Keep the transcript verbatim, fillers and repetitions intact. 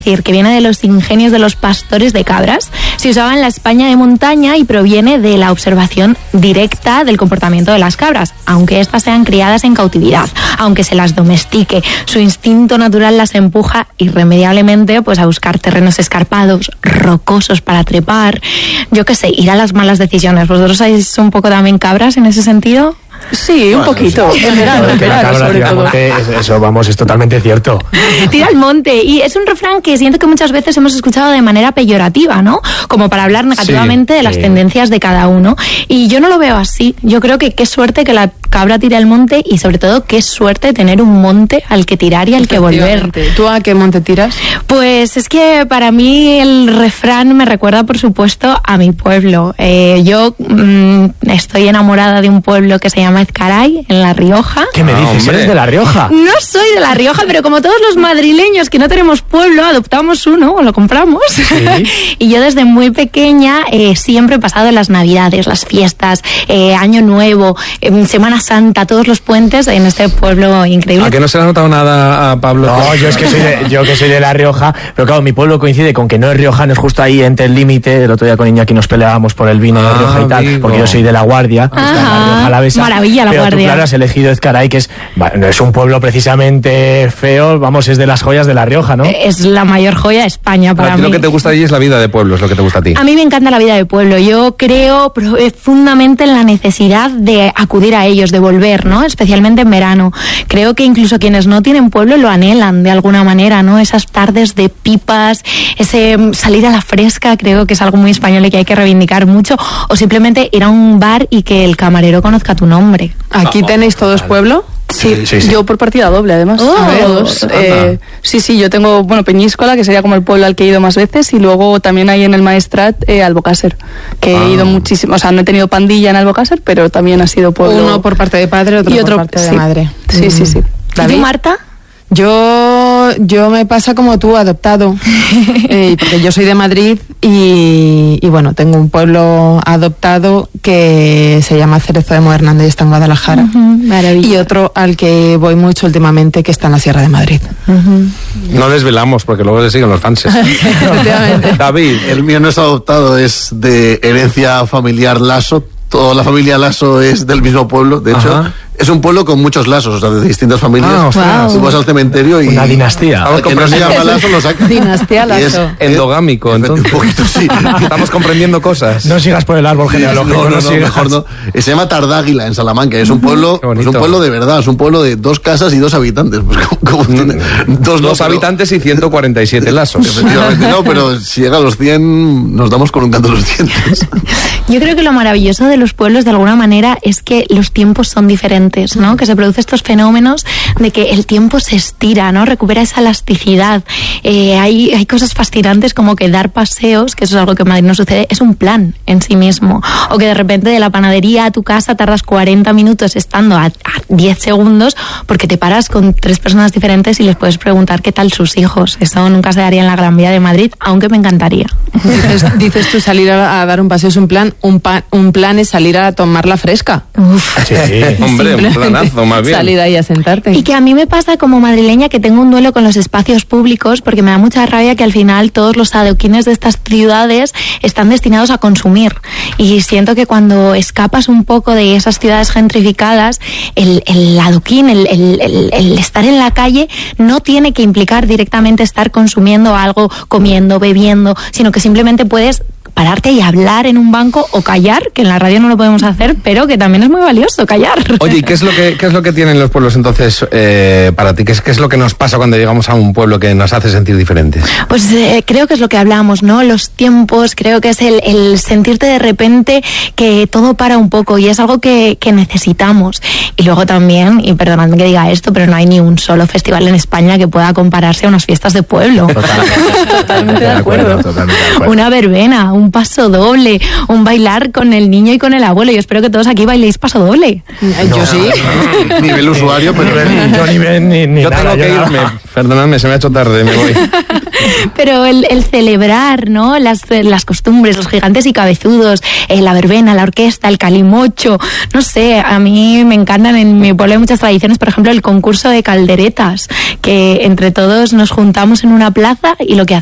que viene de los ingenios de los pastores de cabras. Se usaba en la España de montaña y proviene de la observación directa del comportamiento de las cabras, aunque éstas sean criadas en cautividad, aunque se las domestique. Su instinto natural las empuja irremediablemente pues, a buscar terrenos escarpados, rocosos para trepar, yo qué sé, ir a las malas decisiones. ¿Vosotros sois un poco también cabras en ese sentido? Sí, un bueno, poquito. Sí. En verano, en verano, sobre todo. Monte, eso, vamos, es totalmente cierto. Tira al monte. Y es un refrán que siento que muchas veces hemos escuchado de manera peyorativa, ¿no? Como para hablar negativamente sí, de las sí. tendencias de cada uno. Y yo no lo veo así. Yo creo que qué suerte que la cabra tire al monte y sobre todo qué suerte tener un monte al que tirar y al que volver. ¿Tú a qué monte tiras? Pues es que para mí el refrán me recuerda, por supuesto, a mi pueblo. Eh, yo mmm, estoy enamorada de un pueblo que se llama Ezcaray, en La Rioja. ¿Qué me dices? ¿Eres de La Rioja? No soy de La Rioja, pero como todos los madrileños que no tenemos pueblo, adoptamos uno o lo compramos. ¿Sí? Y yo desde muy pequeña eh, siempre he pasado las Navidades, las fiestas, eh, Año Nuevo, eh, Semana Santa, todos los puentes en este pueblo increíble. ¿A que no se le ha notado nada a Pablo? No, yo es que soy de, yo que soy de La Rioja, pero claro, mi pueblo coincide con que no es riojano, es justo ahí entre el límite. El otro día con Iñaki nos peleábamos por el vino ah, de Rioja y tal, amigo. Porque yo soy de La Guardia, ah, está en La Rioja Alavesa. Maravilla, La pero Guardia. Tú, claro, has elegido Ezcaray, que es, bueno, es un pueblo precisamente feo, vamos, es de las joyas de La Rioja, ¿no? Es la mayor joya de España para a ti mí. Lo que te gusta allí es la vida de pueblo, es lo que te gusta a ti. A mí me encanta la vida de pueblo. Yo creo profundamente en la necesidad de acudir a ellos, de volver, ¿no? Especialmente en verano. Creo que incluso quienes no tienen pueblo lo anhelan de alguna manera, ¿no? Esas tardes de pipas, ese salir a la fresca, creo que es algo muy español y que hay que reivindicar mucho. O simplemente ir a un bar y que el camarero conozca tu nombre. ¿Aquí tenéis todos pueblo? Sí, sí, sí, sí. Yo por partida doble, además. Oh, todos. Eh, sí, sí, yo tengo, bueno, Peñíscola, que sería como el pueblo al que he ido más veces, y luego también hay en el Maestrat eh, Albocácer, que ah. he ido muchísimo, o sea, no he tenido pandilla en Albocácer, pero también ha sido pueblo. Uno por parte de padre, otro, y otro por parte sí. de madre. Sí, mm. sí, sí. ¿Y tú, Marta? Yo, yo me pasa como tú, adoptado, eh, porque yo soy de Madrid y, y bueno, tengo un pueblo adoptado que se llama Cerezo de Modernández y está en Guadalajara. Uh-huh, y otro al que voy mucho últimamente que está en la Sierra de Madrid. Uh-huh. No desvelamos porque luego le siguen los fans. David. El mío no es adoptado, es de herencia familiar Lasso. Toda la familia Lasso es del mismo pueblo, de hecho. Ajá. Es un pueblo con muchos Lasos, o sea, de distintas familias. Ah, wow. Tú vas al cementerio y... Una dinastía. El que no se llama Lasso lo saca. Dinastía Lasso. Es endogámico, entonces. Un poquito, sí. Estamos comprendiendo cosas. No sigas por el árbol genealógico. No, no, no, no mejor no. Se llama Tardáguila, en Salamanca. Es un pueblo, es un pueblo de verdad. Es un pueblo de dos casas y dos habitantes. Pues, como, como tiene, dos dos no, habitantes pero, y ciento cuarenta y siete Lasos. Efectivamente, no, pero si llega a los cien, nos damos con un canto los dientes. Yo creo que lo maravilloso de los pueblos, de alguna manera, es que los tiempos son diferentes, ¿no? Que se producen estos fenómenos de que el tiempo se estira, ¿no? Recupera esa elasticidad. Eh, hay, hay cosas fascinantes como que dar paseos, que eso es algo que en Madrid no sucede, es un plan en sí mismo. O que de repente de la panadería a tu casa tardas cuarenta minutos estando a, a diez segundos porque te paras con tres personas diferentes y les puedes preguntar qué tal sus hijos. Eso nunca se daría en la Gran Vía de Madrid, aunque me encantaría. Dices, dices tú salir a, a dar un paseo es un plan, un, pa, un plan es salir a tomar la fresca. Uf. Sí, hombre, un planazo más bien. Salir ahí a sentarte. Y que a mí me pasa como madrileña que tengo un duelo con los espacios públicos porque me da mucha rabia que al final todos los adoquines de estas ciudades están destinados a consumir. Y siento que cuando escapas un poco de esas ciudades gentrificadas, el, el adoquín, el, el, el, el estar en la calle no tiene que implicar directamente estar consumiendo algo, comiendo, bebiendo, sino que simplemente puedes pararte y hablar en un banco o callar, que en la radio no lo podemos hacer, pero que también es muy valioso callar. Oye, ¿y qué es lo que, qué es lo que tienen los pueblos entonces eh, para ti? ¿Qué es, ¿Qué es lo que nos pasa cuando llegamos a un pueblo que nos hace sentir diferentes? Pues eh, creo que es lo que hablamos, ¿no? Los tiempos, creo que es el, el sentirte de repente que todo para un poco y es algo que, que necesitamos. Y luego también, y perdonadme que diga esto, pero no hay ni un solo festival en España que pueda compararse a unas fiestas de pueblo. Totalmente, totalmente de acuerdo. Totalmente de acuerdo. Una verbena, un paso doble, un bailar con el niño y con el abuelo. Yo espero que todos aquí bailéis paso doble. No, yo sí. No, no, nivel usuario, pero... Yo, nivel, ni, ni yo nada, tengo que yo irme. Nada. Perdonadme, se me ha hecho tarde, me voy. pero el, el celebrar, ¿no? Las, las costumbres, los gigantes y cabezudos, eh, la verbena, la orquesta, el calimocho, no sé, a mí me encantan. En mi pueblo hay muchas tradiciones, por ejemplo, el concurso de calderetas, que entre todos nos juntamos en una plaza y lo que